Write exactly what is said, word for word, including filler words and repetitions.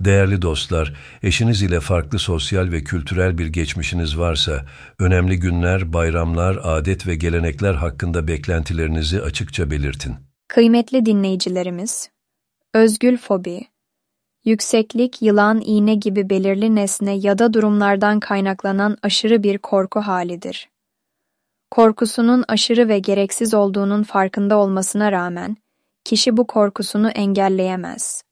Değerli dostlar, eşiniz ile farklı sosyal ve kültürel bir geçmişiniz varsa, önemli günler, bayramlar, adet ve gelenekler hakkında beklentilerinizi açıkça belirtin. Kıymetli dinleyicilerimiz, özgül fobi, yükseklik, yılan, iğne gibi belirli nesne ya da durumlardan kaynaklanan aşırı bir korku halidir. Korkusunun aşırı ve gereksiz olduğunun farkında olmasına rağmen, kişi bu korkusunu engelleyemez.